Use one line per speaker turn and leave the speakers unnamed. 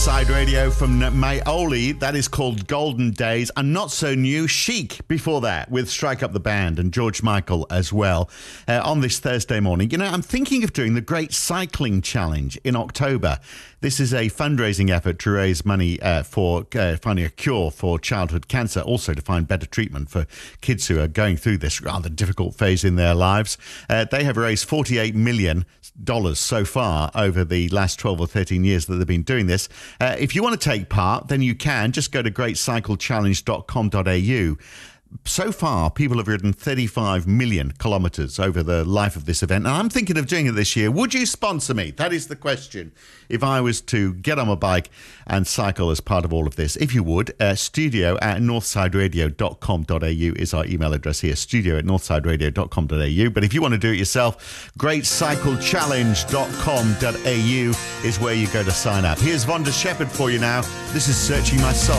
Side Radio from Maioli, that is called Golden Days, and not so new, Chic before that with Strike Up the Band and George Michael as well on this Thursday morning. You know, I'm thinking of doing the Great Cycling Challenge in October. This is a fundraising effort to raise money for finding a cure for childhood cancer, also to find better treatment for kids who are going through this rather difficult phase in their lives. They have raised $48 million so far over the last 12 or 13 years that they've been doing this. If you want to take part, then you can. Just go to greatcyclechallenge.com.au. So far, people have ridden 35 million kilometres over the life of this event. And I'm thinking of doing it this year. Would you sponsor me? That is the question. If I was to get on my bike and cycle as part of all of this. If you would, studio@northsideradio.com.au is our email address here. Studio@northsideradio.com.au. But if you want to do it yourself, greatcyclechallenge.com.au is where you go to sign up. Here's Vonda Shepherd for you now. This is Searching My Soul.